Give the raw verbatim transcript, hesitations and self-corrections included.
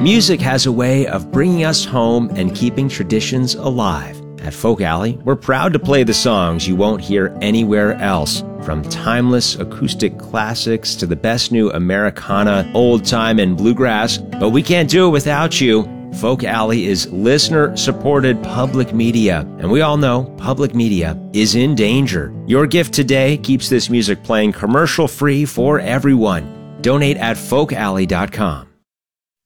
Music has a way of bringing us home and keeping traditions alive. At Folk Alley, we're proud to play the songs you won't hear anywhere else, from timeless acoustic classics to the best new Americana, old time, and bluegrass. But we can't do it without you. Folk Alley is listener-supported public media, and we all know public media is in danger. Your gift today keeps this music playing commercial-free for everyone. Donate at folk alley dot com.